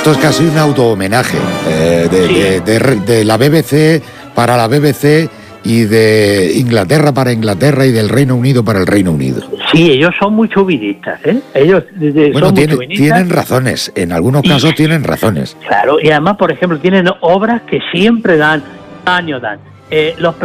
Esto es casi un auto-homenaje de la BBC para la BBC y de Inglaterra para Inglaterra y del Reino Unido para el Reino Unido. Sí, ellos son muy chauvinistas, ¿eh? Ellos Bueno, son muy chauvinistas. tienen razones, en algunos casos tienen razones. Claro, y además, por ejemplo, tienen obras que siempre dan, año dan. Los